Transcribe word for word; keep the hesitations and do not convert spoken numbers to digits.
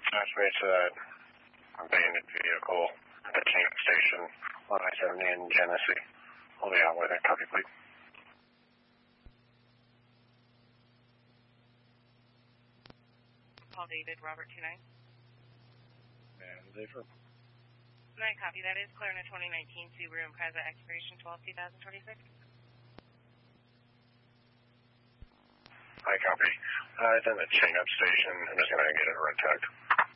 That's me to that abandoned vehicle at the camp station on I seventy in Genesee. I'll be out with it. Copy, please. Paul David, Robert two nine. And David. nine, copy. That is clear in a twenty nineteen Subaru Impreza, expiration twelve two thousand twenty-six. Hi, copy. Uh, it's in the chain-up station. I'm just going to get it run checked.